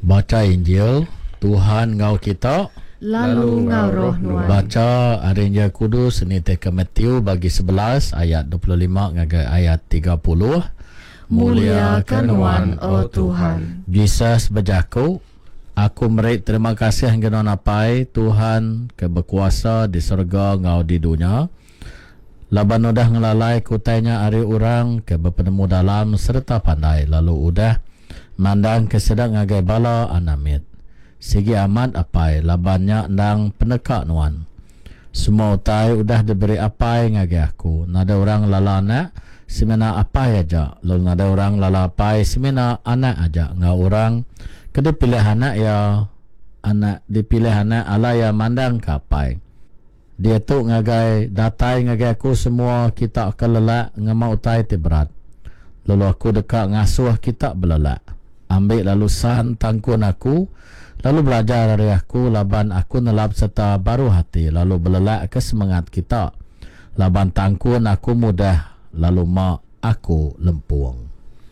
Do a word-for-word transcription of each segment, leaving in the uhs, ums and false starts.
Baca Injil, Tuhan ngau kita, lalu ngau roh nuan. Baca hari Injil Kudus ni ke Matthew bagi sebelas ayat dua puluh lima hingga ayat tiga puluh. Muliakan nuan, oh Tuhan. Jesus berjaku, aku merik terima kasih hingga napai Tuhan ke berkuasa di surga ngau di dunia. Laban udah ngelalai kutainya hari orang ke berpenemu dalam serta pandai, lalu udah mandang ke sedang ngagai bala anamit. Sigi amat apai labannya ndang penekak nuan. Semua utai udah diberi apai ngagai aku. Nada orang lalana semena apai aja. Lalu nada orang lala apai semena anak aja. Ngau orang kena pilih anak ya anak dipilih anak ala ya mandang ke apai. Dia tu ngagai datai ngagai aku semua kita kelelak ngamau utai ti berat. Lalu aku dekat ngasuh kita belelak. Ambil lalu san tangkun aku, lalu belajar dari aku, laban aku nelap serta baru hati, lalu belelak ke semangat kita. Laban tangkun aku mudah, lalu mak aku lempung.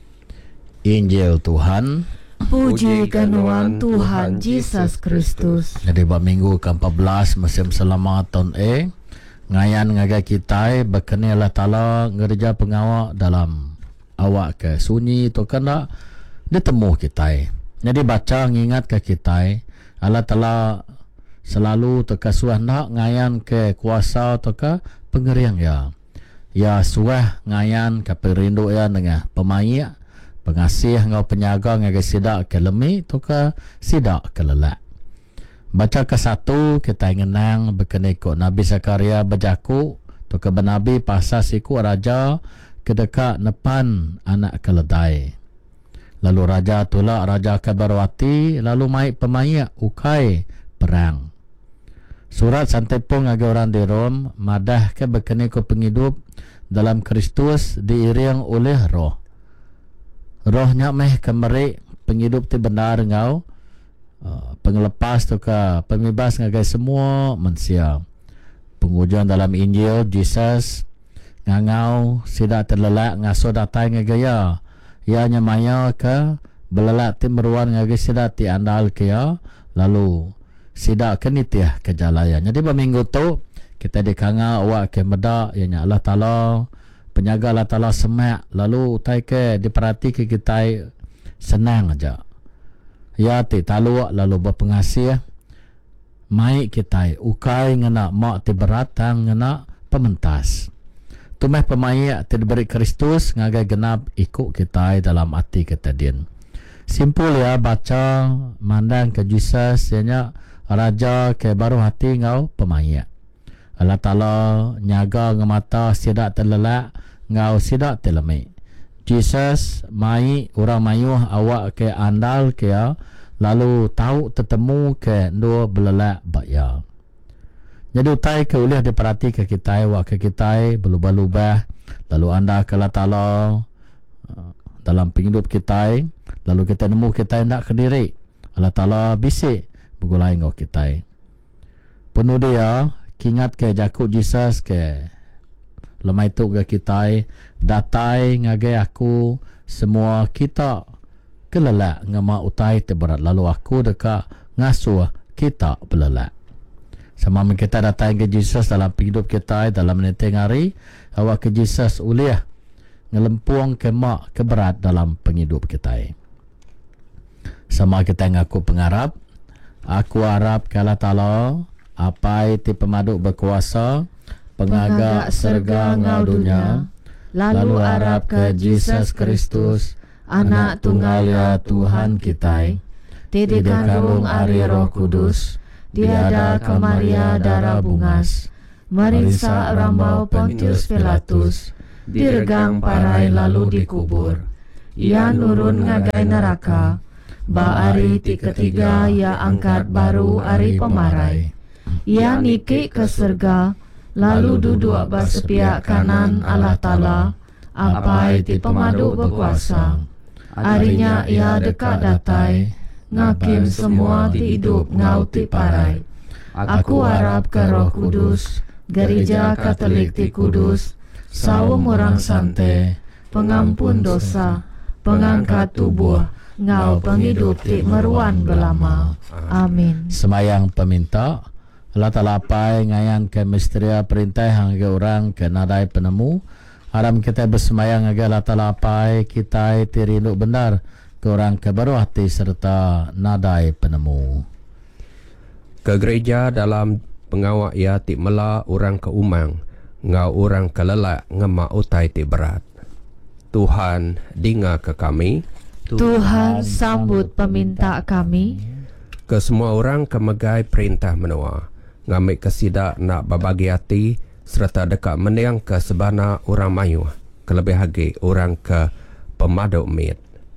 Injil Tuhan. Puji kenuan Tuhan Yesus Kristus. Jadi buat minggu ke empat belas musim selama tahun E, ngayan ngagai kita berkenal Allah Ta'ala ngerja pengawak dalam awak ke sunyi tu kena ditemu kita. Jadi baca ngingat ke kita Allah Ta'ala selalu terkasuah nak ngayan ke kuasa atau ke pengeriang ya. Ya suah ngayan ke perindu ya dengan pemayak pengasih ngau penyaga ngagai sidak ke lemi tu ke sidak ke lelak. Baca ke satu kita ngenang berkenai ikut Nabi Zakaria berjaku tu ke benabi pasal siku raja kedekat nepan anak keledai. Lalu raja tolak raja Kabarwati lalu mai pemayak ukai perang. Surat santai pun ngagai orang di Rom madah ke berkenai ikut penghidup dalam Kristus diiring oleh roh. Rohnya meh kemerik penghidup ti benar ngau uh, pengelepas tu ke pembebas ngagai semua manusia. Pengujian dalam Injil Jesus ngangau sidak terlelak ngasuh datai ngagaya. Ya nyamaya ke belelak ti meruan ngagai sidak ti andal ke ya lalu sidak ke nitiah ke jalaya. Jadi berminggu tu kita dikanga awak ke medak ianya Allah Ta'ala penyaga Allah Ta'ala semak lalu utai ke diperhati ke kita senang aja ya ti talu lalu berpengasih mai kita ukai ngena mak ti beratang ngena pementas tumeh pemayak ti diberi Kristus ngagai genap ikut kita dalam hati kita din. Simpul ya baca mandang ke Jesus ianya raja ke baru hati ngau pemayak. Allah Ta'ala nyaga ngemata sidak terlelak ngau sidak terlemik. Jesus mai orang mayuh awak ke andal ke ya lalu tahu tertemu ke dua belelak bakya. Jadi utai ke ulih diperhati ke kita awak ke kita berubah-ubah lalu anda ke Allah Ta'ala dalam penghidup kita lalu kita nemu kita nak ke diri Allah Ta'ala bisik bergulai ngau kita. Penuh dia kingat ke jakut Jesus ke lemai tu ke kita datai ngagai aku semua kita kelelak ngama utai terberat lalu aku dekat ngasuh kita belelak. Sama kita datai ke Jesus dalam hidup kita dalam menenteng hari awak ke Jesus uliah ngelempuang ke mak keberat dalam penghidup kita. Sama kita ngaku pengarap aku harap ke Allah Ta'ala apa ti pemaduk berkuasa pengagak serga ngau dunia lalu harap ke Jesus Kristus anak tunggal ya Tuhan kita ti dikandung ari Roh Kudus tiada ke Maria darah bungas meriksa rambau Pontius Pilatus diregang parai lalu dikubur ia nurun ngagai neraka ba ari ti ketiga ia angkat baru ari pemarai. Ia niki ke surga lalu duduk bersepiak kanan Allah Ta'ala apai ti pemadu berkuasa. Arinya ia dekat datai ngakim semua ti hidup ngau ti parai. Aku harap ke Roh Kudus gereja Katolik ti kudus sawung orang sante pengampun dosa pengangkat tubuh ngau penghidup ti meruan belama. Amin. Semayang peminta, Allah Ta'ala pai ngayan ke misteria perintah hangga orang ke nadai penemu. Haram kita bersemayang agar Allah Ta'ala pai kita tirinduk benar ke orang ke baru hati serta nadai penemu. Ke gereja dalam pengawak ia ti mela orang ke umang, ngau orang ke lelak ngema utai ti berat. Tuhan dinga ke kami. Tuhan sambut peminta kami. Ke semua orang ke megai perintah menua, ngamik kesidak nak babagi hati serta dekat mendiang ke sebana orang mayu, kelebih lagi orang ke pemaduk mit.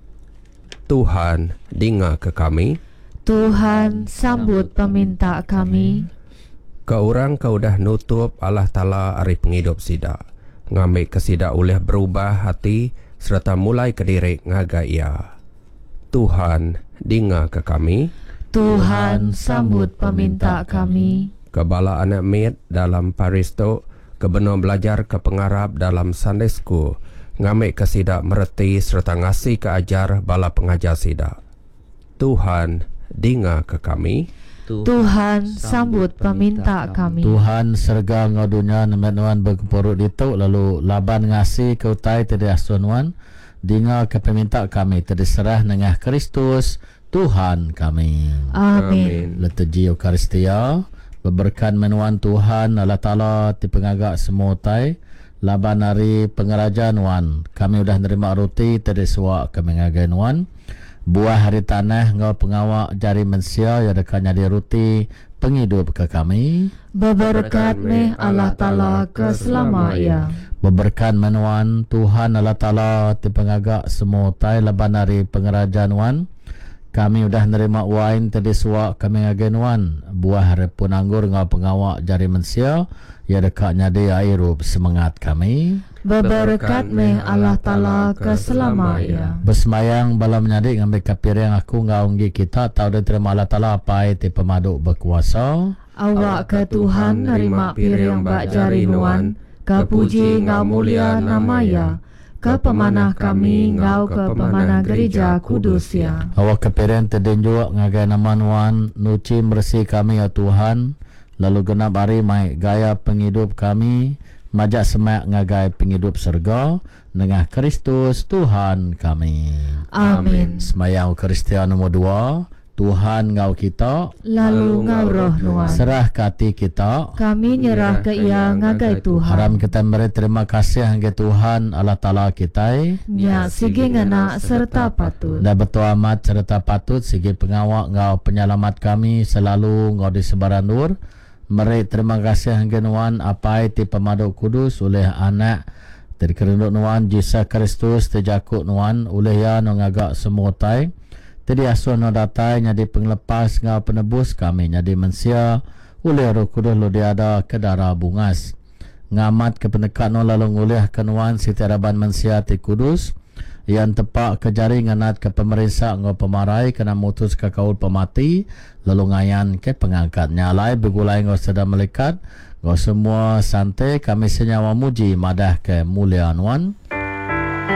Tuhan dinga ke kami. Tuhan sambut peminta kami. Ke orang kau dah nutup Allah Ta'ala ari penghidup sidak, ngamik kesidak oleh berubah hati serta mulai kediri ngaga ia. Tuhan dinga ke kami. Tuhan sambut peminta kami. Kebala anak mit dalam paristo, kebenar belajar ke pengarap dalam Sunday School, ngamik kesidak mereti serta ngasih ke ajar bala pengajar sidak. Tuhan dinga ke kami. Tuhan sambut peminta kami. Tuhan serga ngau dunia nemenuan berkepurut dituk lalu laban ngasih ke utai tadi asunuan dinga ke peminta kami terserah nengah Kristus Tuhan kami. Amin. Liturgi Eukaristia berberkan menuan Tuhan Allah Ta'ala ti pengagak semua utai laban hari pengerajaan wan kami udah nerima roti tadi suak ke mengagai wan buah hari tanah ngau pengawak jari mensia ya dekat nyadi roti penghidup ke kami. Beberkat meh Allah Ta'ala ke selama ia. Beberkan menuan Tuhan Allah Ta'ala ti pengagak semua utai laban hari pengerajaan wan kami udah nerima wine tadi suak kami ngagen wan buah hari pun anggur ngau pengawak jari mensia ya dekat nyadi airup semangat kami. Beberkat meh Allah Ta'ala ke selama ia. Bersemayang bala menyadik ngambil kapir yang aku ngau nggi kita tahu dia terima Allah Ta'ala apa ti pemaduk berkuasa. Awak ke Tuhan nerima piring bak jari nuan, ke puji ngau mulia nama ya. Ke pemanah kami ngau ke pemanah gereja kudus ya. Awak kepiring terdenjuk ngagai nama nuan nuci bersih kami ya Tuhan. Lalu genap hari mai gaya penghidup kami majak semak ngagai penghidup surga dengan Kristus Tuhan kami. Amin. Semayang Eukaristia nombor dua. Tuhan ngau kita lalu ngau roh nuan. Serah ke hati kita Kami nyerah ke ia ngagai Tuhan. Haram kita beri terima kasih hangga Tuhan Allah Ta'ala kita Nya sigi ngena serta patut. dan betul amat serta patut segi pengawak ngau penyelamat kami selalu ngau di sebaran nur. Mari terima kasih hangga nuan apa ti pemaduk kudus oleh anak terkerenduk nuan Yesus Kristus terjakut nuan oleh ya ngagak semua tai. Tadi asuh no datai nyadi penglepas ngau penebus kami nyadi mensia oleh Roh Kudus lo diada ke darah bungas. Ngamat ke pendekat no lalu ngulih kenuan sitiraban mensia ti kudus yang tepak ke jari nganat ke pemerintah ngau pemarai kena mutus ke kaul pemati lalu ngayan ke pengangkat nyalai begulai ngau sedang melekat ngau semua santai kami senyawa muji madah ke mulia nuan.